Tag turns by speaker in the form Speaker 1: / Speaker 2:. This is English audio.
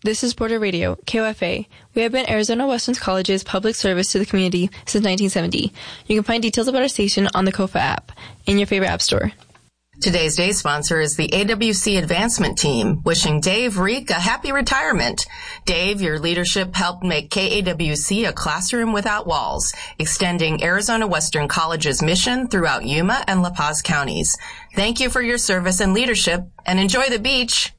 Speaker 1: This is Border Radio, KOFA. We have been Arizona Western College's public service to the community since 1970. You can find details about our station on the KOFA app in your favorite app store.
Speaker 2: Today's day sponsor is the AWC Advancement Team, wishing Dave Reek a happy retirement. Dave, your leadership helped make KAWC a classroom without walls, extending Arizona Western College's mission throughout Yuma and La Paz counties. Thank you for your service and leadership, and enjoy the beach.